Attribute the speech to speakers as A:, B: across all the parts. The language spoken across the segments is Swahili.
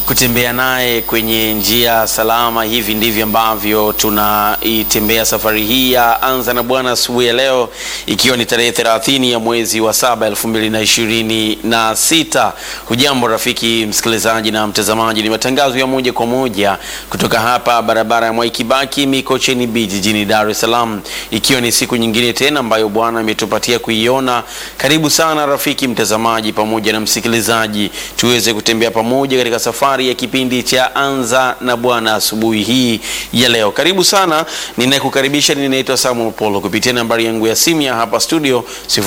A: kutembea naye kwenye njia salama. Hivi ndivyo ambavyo tunaitembea safari hii ya Anza na Bwana asubuhi ya leo, ikiwa ni tarehe 30 ya mwezi wa 7 2026. Hujambo rafiki msikilizaji na mtazamaji, ni matangazo ya moja kwa moja kutoka hapa barabara ya Mwai Kibaki Mikocheni B jijini Dar es Salaam, ikiwa ni siku nyingine tena ambayo Bwana ametupatia kuiona. Karibu sana rafiki mtazamaji pamoja na msikilizaji, tuweze kutembea pamoja katika safari ya kipindi cha Anza na Bwana asubuhi hii ya leo. Karibu sana, ninayekukaribisha ninaitwa Samuel Polo. Kupitia nambari yangu ya simu ya hapa studio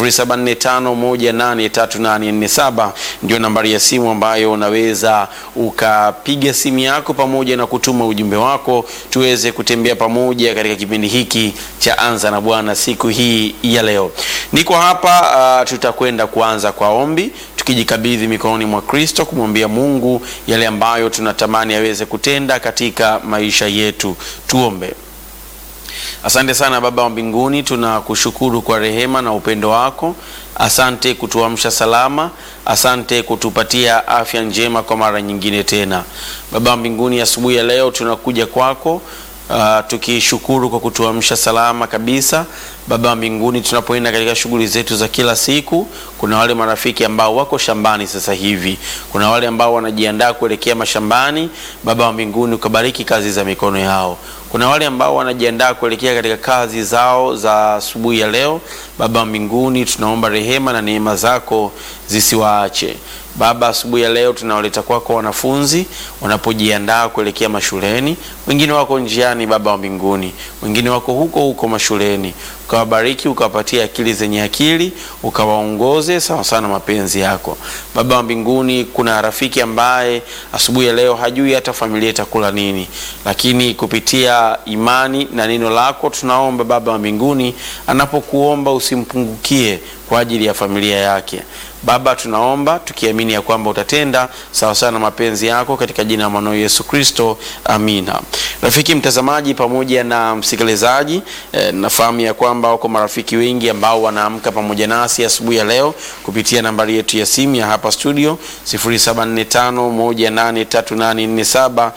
A: 0745183847 ndio nambari ya simu ambayo unaweza ukapiga simu yako pamoja na kutuma ujumbe wako, tuweze kutembea pamoja katika kipindi hiki cha Anza na Bwana siku hii ya leo. Niko hapa, tutakwenda kuanza kwa ombi, tukijikabidhi mikononi mwa Kristo, kumwambia Mungu yale ambayo tunatamani aweze kutenda katika maisha yetu. Tuombe. Asante sana Baba wa mbinguni, tunakushukuru kwa rehema na upendo wako. Asante kutuamsha salama, asante kutupatia afya njema kwa mara nyingine tena. Baba wa mbinguni, asubuhi ya leo tunakuja kwako tukishukuru kwa kutuamsha salama kabisa. Baba wa mbinguni, tunapoenda katika shughuli zetu za kila siku, kuna wale marafiki ambao wako shambani sasa hivi, kuna wale ambao wanajiandaa kuelekea mashambani. Baba wa mbinguni, ukabariki kazi za mikono yao. Kuna wale ambao wanajiandaa kuelekea katika kazi zao za asubuhi ya leo. Baba wa mbinguni, tunaomba rehema na neema zako zisiwaache. Baba, asubuhi ya leo tunawaleta kwako wanafunzi wanapojiandaa kuelekea mashuleni. Wengine wako njiani Baba wa mbinguni, wengine wako huko mashuleni. Ukawabariki, ukawapatia akili zenye akili, ukawaongoze sawa sana mapenzi yako. Baba wa mbinguni, kuna rafiki ambaye asubuhi ya leo hajui hata familia itakula nini, lakini kupitia imani na neno lako tunaomba Baba wa mbinguni, anapokuomba usimpungukie kwa ajili ya familia yake. Baba, tunaomba tukiamini ya kwamba utatenda sawa sana mapenzi yako, katika jina la mwanao Yesu Kristo, amina. Rafiki mtazamaji pamoja na msikilizaji, nafahamu ya kwamba wako marafiki wengi ambao wanaamka pamoja nasi asubuhi ya leo kupitia nambari yetu ya simu ya hapa studio 0745183847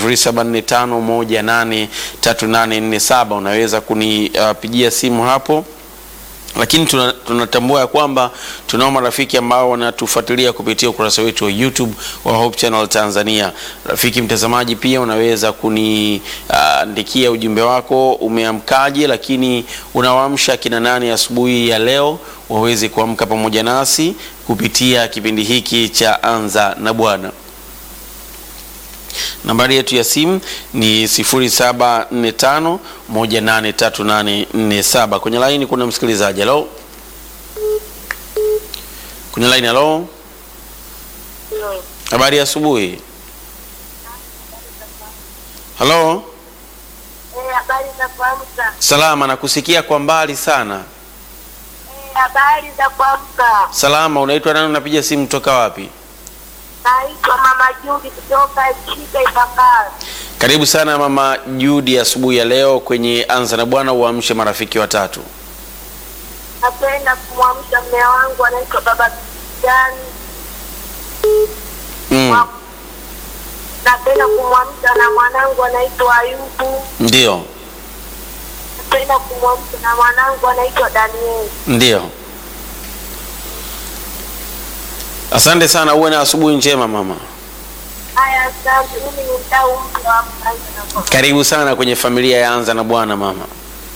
A: 0745183847. Unaweza kunipigia simu hapo. Lakini tunatambua ya kwamba tunao marafiki ambao wanatufuatilia kupitia ukurasa wetu wa YouTube wa Hope Channel Tanzania. Rafiki mtazamaji, pia unaweza kuniandikia ujumbe wako, umeamkaje, lakini unawaamsha kina nani asubuhi ya leo waweze kuamka pamoja nasi kupitia kipindi hiki cha Anza na Bwana. Nambari yetu ya simu ni 0745183847. Kwenye line kuna msikilizaji. Hello. Kwenye line. Hello. Habari ya asubuhi. Hello.
B: Habari za kuamka.
A: Salama, nakusikia kwa mbali sana.
B: Habari za kuamka.
A: Salama, unaitwa nani, unapiga simu kutoka wapi?
B: Naitwa Mama Judy kutoka Chika Ifakara.
A: Karibu sana Mama Judy asubuhi ya leo kwenye Anza na Bwana, uamshe marafiki watatu.
B: Napenda kumwamsha mume wangu anaitwa Baba Kijani. Napenda kumwamsha na mwanangu anaitwa Ayubu.
A: Ndio.
B: Napenda kumwamsha na mwanangu anaitwa Daniel.
A: Ndio. Asante sana, uwe na asubuhi njema mama.
B: Haya, asante. Mimi ni mdau mpya wa Anza na Bwana.
A: Karibu sana kwenye familia ya Anza na Bwana mama.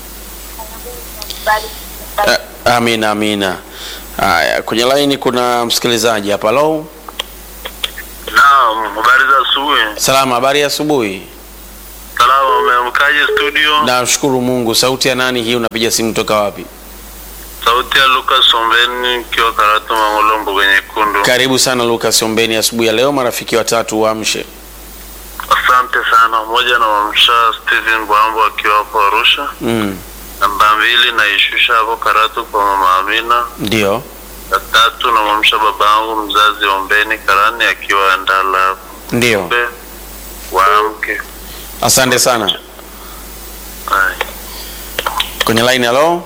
A: Amina, amina. Haya, kwenye line kuna msikilizaji hapa. Hello.
C: Naam, habari za asubuhi.
A: Salama, habari ya asubuhi.
C: Salama, umeamkaje studio?
A: Nashukuru Mungu. Sauti ya nani hii, unapiga simu kutoka wapi?
C: Sauti ya Lucas Ombeni kiwa Karatu Mangolombo kwenye Kundu.
A: Karibu sana Lucas Ombeni asubuhi ya leo, marafiki watatu waamshe.
C: Asante sana. Moja na wamsha Steven Bwambo akiwa hapo Arusha. Namba 2 na ishusha hapo Karatu kwa Mama Amina.
A: Ndio.
C: Na 3 na wamsha babangu mzazi Ombeni Karani akiwa Ndala.
A: Ndio.
C: Waamke.
A: Asante sana.
C: Hai.
A: Kwenye line. Hello.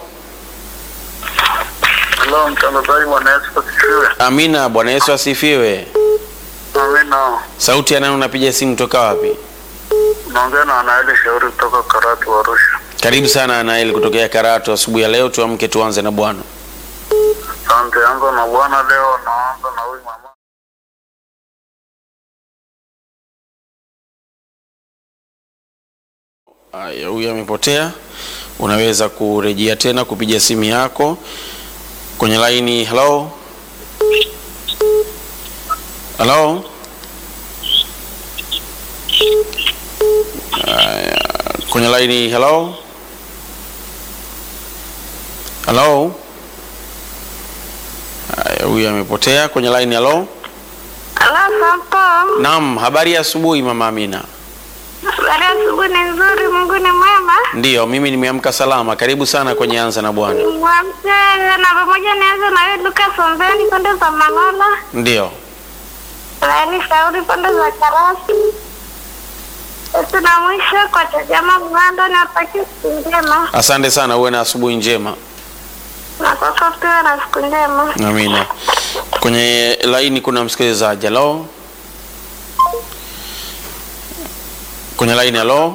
C: Hello, mtangazaji, Bwana Yesu asifiwe.
A: Amina, Bwana Yesu asifiwe.
C: Amina.
A: Sauti ya nani, unapiga simu toka wapi?
C: Naongea na Anaeli Shauri kutoka Karatu Arusha.
A: Karibu sana Anaeli kutokea Karatu asubuhi ya leo, tuamke tuanze na Bwana.
C: Asante. Anza na Bwana leo, naanza na huyu mama.
A: Haya, huyu amepotea. Unaweza kurejea tena kupiga simu yako kwenye laini. Hello. Hello. Haya, kwenye laini. Hello. Hello. Haya, huyu amepotea kwenye laini. Hello.
B: Halo,
A: Naam, habari ya asubuhi Mama Amina.
B: habari ya asubuhi ni nzuri, Mungu ni mwema.
A: Ndiyo, mimi nimeamka salama. Karibu sana kwenye Anza na Bwana.
B: Mwamke na pamoja nianze na wewe Lucas Ombeni pande za Mangola.
A: Ndiyo.
B: Laini Shauri pande za Karatu. Tuna mwisho kwa Chagama Mwando na paki siku njema.
A: Asante sana, uwe na asubuhi njema.
B: Na sasa pia na siku njema.
A: Amina. Kwenye laini kuna msikilizaji. Hello. Kwenye laini. Hello.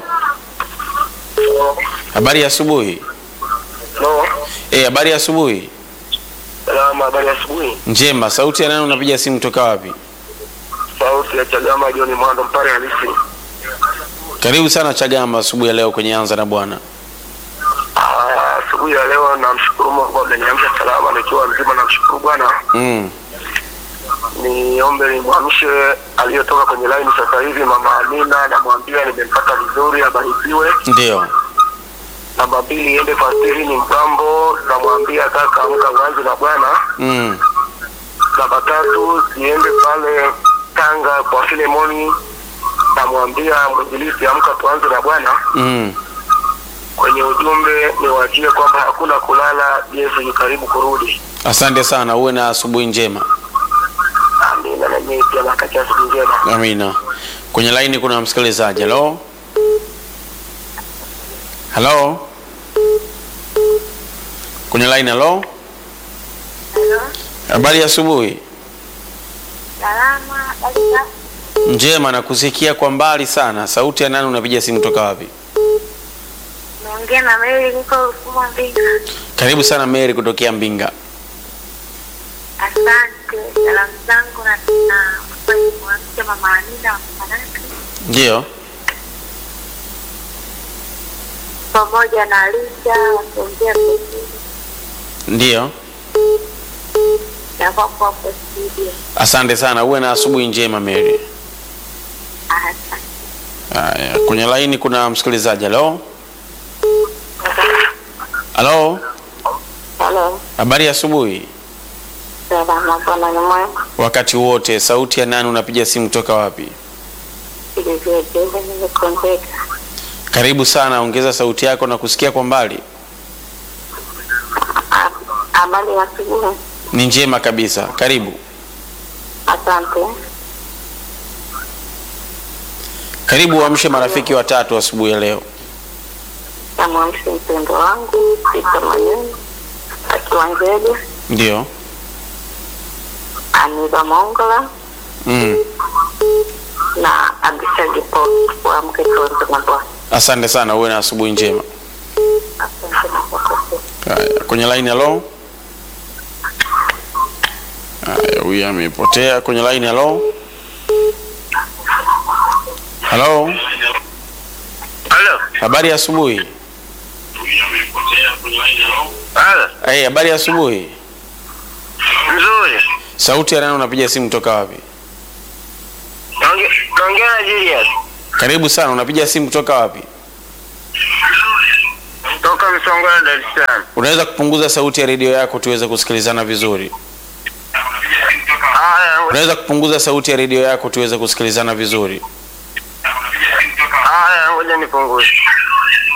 A: Habari ya asubuhi.
C: Hello.
A: Habari ya asubuhi.
C: Salama, habari ya asubuhi.
A: Njema. Sauti ya nani, unapiga simu toka wapi?
C: Sauti ya Chagama John Mwando Mpare halisi.
A: Karibu sana Chagama asubuhi ya leo kwenye Anza na Bwana.
C: Asubuhi ya leo namshukuru Mungu kwa ameniamsha salama nikiwa mzima, namshukuru Bwana. Niombe nimwamshe aliyotoka kwenye line sasa hivi Mama Amina, namwambia nimempata vizuri, abarikiwe.
A: Ndio.
C: Namba 2 iende kwa Steven Mkambo, namwambia kaka amka uanze na Bwana. Namba 3 iende pale Tanga kwa Filemoni, namwambia mwinjilisti amka tuanze na Bwana. Kwenye ujumbe niwaachie kwamba hakuna kulala, Yesu yu karibu kurudi.
A: Asante sana, uwe na asubuhi njema.
C: Amina, na mimi pia nakatakia siku njema.
A: Amina. Kwenye laini kuna msikilizaji. Hello. Hello. Kwenye laini. Hello.
B: Hello.
A: Habari ya asubuhi.
B: Salama, dalika.
A: Njema, na kusikia kwa mbali sana. Sauti ya nani, unapiga simu toka wapi?
B: Naongea na Mary niko Ruvuma Mbinga.
A: Karibu sana Mary kutokea Mbinga.
B: Asante. Salamu zangu na mwamke Mama Amina wa Mbaraka.
A: Ndio.
B: Pamoja na Alicia wakiongea vizuri.
A: Ndio.
B: Na kwa hapo studio.
A: Asante sana, uwe na asubuhi njema Mary.
B: Asante.
A: Haya, kwenye laini kuna msikilizaji. Hello. Hello.
B: Hello.
A: Habari ya asubuhi.
B: Salama, Bwana ni mwema.
A: Wakati wote. Sauti ya nani, unapiga simu toka wapi?
B: Nimekondeka.
A: Karibu sana, ongeza sauti yako na kusikia kwa mbali.
B: Habari ya asubuhi.
A: Ni njema kabisa. Karibu.
B: Asante.
A: Karibu uamshe marafiki watatu asubuhi ya leo.
B: Namwamsha mpendo wangu Sita Manyoni akiwa Nzega.
A: Ndio.
B: Aniba Mongola na Abisha Gipo wa mke tuanze na Bwana.
A: Asante sana, uwe na asubuhi njema.
B: Asante na kwa
A: Kwenye line. Hello. Huyu amepotea kwenye line. Hello. Hello.
C: Hello.
A: Habari ya asubuhi.
C: Hello.
A: Habari ya asubuhi.
C: Nzuri.
A: Sauti ya nani, unapiga simu toka wapi?
C: Naongea na Julius.
A: Karibu sana, unapiga simu toka wapi?
C: Toka Msongola, Dar es Salaam.
A: Unaweza kupunguza sauti ya redio yako tuweze kusikilizana vizuri? Unaweza kupunguza sauti ya redio yako tuweze kusikilizana vizuri?
C: Ngoja nipunguze.